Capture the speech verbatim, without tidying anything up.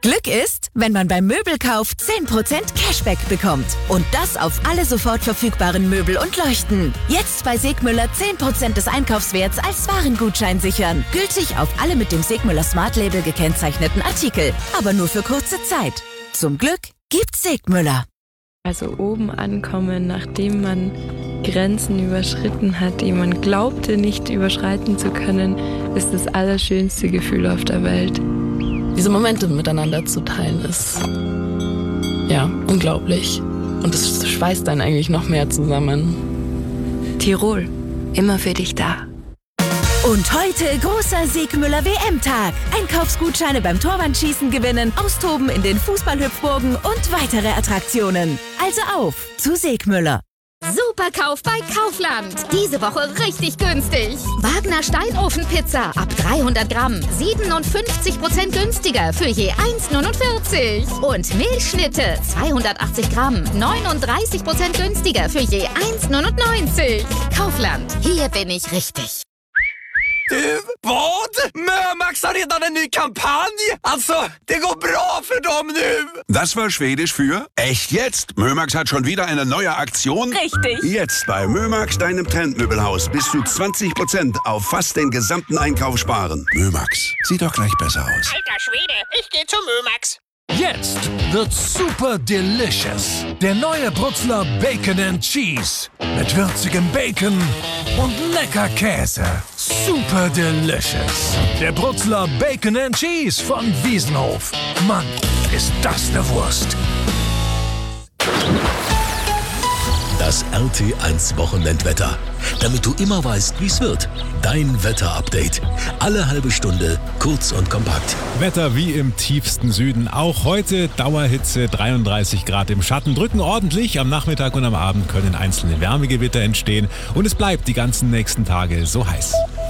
Glück ist, wenn man beim Möbelkauf zehn Prozent Cashback bekommt. Und das auf alle sofort verfügbaren Möbel und Leuchten. Jetzt bei Segmüller zehn Prozent des Einkaufswerts als Warengutschein sichern. Gültig auf alle mit dem Segmüller Smart Label gekennzeichneten Artikel. Aber nur für kurze Zeit. Zum Glück gibt's Segmüller. Also oben ankommen, nachdem man Grenzen überschritten hat, die man glaubte nicht überschreiten zu können, ist das allerschönste Gefühl auf der Welt. Diese Momente miteinander zu teilen ist, ja, unglaublich. Und es schweißt dann eigentlich noch mehr zusammen. Tirol, immer für dich da. Und heute großer Segmüller W M-Tag. Einkaufsgutscheine beim Torwandschießen gewinnen, austoben in den Fußballhüpfburgen und weitere Attraktionen. Also auf zu Segmüller. Superkauf bei Kaufland. Diese Woche richtig günstig. Wagner Steinofenpizza ab dreihundert Gramm. siebenundfünfzig Prozent günstiger für je eins neunundvierzig. Und Milchschnitte zweihundertachtzig Gramm. neununddreißig Prozent günstiger für je eins neunundneunzig. Kaufland. Hier bin ich richtig. Du, vad? Mömax har redan en ny kampanj. Alltså, det går bra för dem nu. Das war Schwedisch für echt jetzt. Mömax hat schon wieder eine neue Aktion. Richtig. Jetzt bei Mömax, deinem Trendmöbelhaus, bis zu zwanzig Prozent auf fast den gesamten Einkauf sparen. Mömax, sieht doch gleich besser aus. Alter Schwede, ich geh zu Mömax. Jetzt wird's super delicious. Der neue Brutzler Bacon and Cheese. Mit würzigem Bacon und lecker Käse. Super delicious. Der Brutzler Bacon and Cheese von Wiesenhof. Mann, ist das eine Wurst. Das R T eins Wochenendwetter. Damit du immer weißt, wie's wird. Dein Wetterupdate. Alle halbe Stunde, kurz und kompakt. Wetter wie im tiefsten Süden. Auch heute Dauerhitze, dreiunddreißig Grad im Schatten. Drücken ordentlich. Am Nachmittag und am Abend können einzelne Wärmegewitter entstehen. Und es bleibt die ganzen nächsten Tage so heiß.